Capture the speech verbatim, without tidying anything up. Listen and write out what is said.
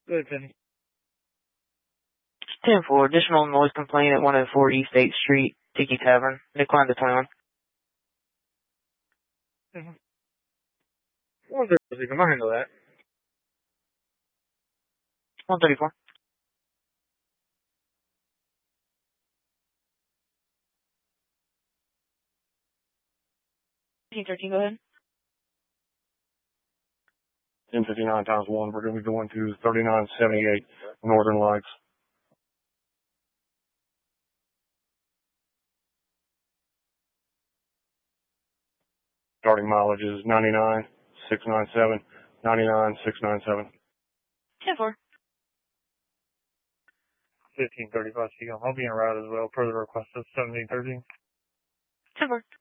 Good, Penny. ten four, additional noise complaint at one oh four East eighth Street, Tiki Tavern. Decline to twenty-one. Mm-hmm. one thirty, come on, handle that. one thirty-four. fifteen thirteen, go ahead. ten fifty-nine times one, we're going to be going to thirty-nine seventy-eight Northern Lights. Starting mileage is ninety-nine six ninety-seven, ninety-nine six ninety-seven. ten four. fifteen thirty-five, I'll be en route as well, per the request of seventeen thirteen. ten four.